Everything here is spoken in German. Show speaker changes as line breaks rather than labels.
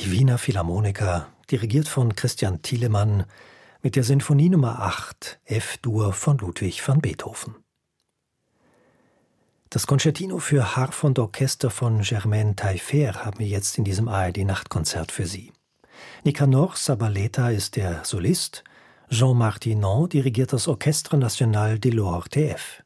Die Wiener Philharmoniker, dirigiert von Christian Thielemann, mit der Sinfonie Nummer 8, F-Dur von Ludwig van Beethoven. Das Concertino für Harf und Orchester von Germaine Taillefer haben wir jetzt in diesem ARD-Nachtkonzert für Sie. Nicanor Zabaleta ist der Solist, Jean Martinon dirigiert das Orchestre National de l'ORTF.